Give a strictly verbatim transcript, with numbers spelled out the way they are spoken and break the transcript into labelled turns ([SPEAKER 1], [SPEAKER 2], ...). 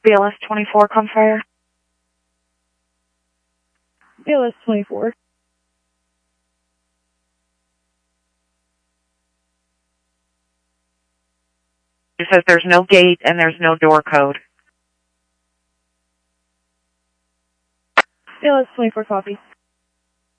[SPEAKER 1] B L S twenty-four, come fire.
[SPEAKER 2] B L S twenty-four.
[SPEAKER 1] It says there's no gate and there's no door code.
[SPEAKER 2] B L S twenty-four, copy.